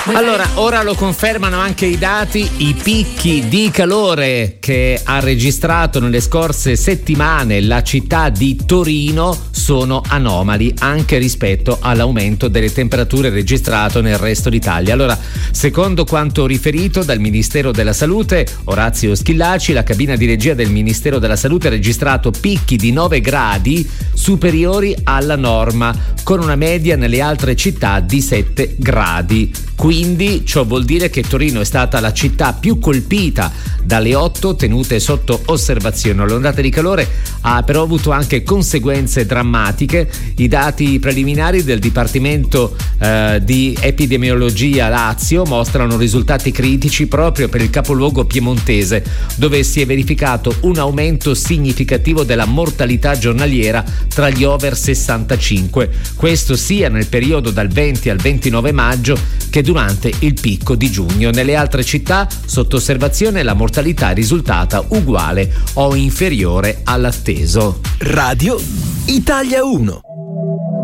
Allora, ora lo confermano anche i dati, i picchi di calore che ha registrato nelle scorse settimane la città di Torino sono anomali anche rispetto all'aumento delle temperature registrato nel resto d'Italia. Allora, secondo quanto riferito dal Ministero della Salute, Orazio Schillaci, la cabina di regia del Ministero della Salute ha registrato picchi di 9 gradi superiori alla norma, con una media nelle altre città di 7 gradi. Quindi ciò vuol dire che Torino è stata la città più colpita dalle 8 tenute sotto osservazione. L'ondata di calore ha però avuto anche conseguenze drammatiche. I dati preliminari del Dipartimento di Epidemiologia Lazio mostrano risultati critici proprio per il capoluogo piemontese, dove si è verificato un aumento significativo della mortalità giornaliera tra gli over 65. Questo sia nel periodo dal 20 al 29 maggio che durante il picco di giugno. Nelle altre città sotto osservazione la mortalità è risultata uguale o inferiore all'atteso. Radio Italia 1.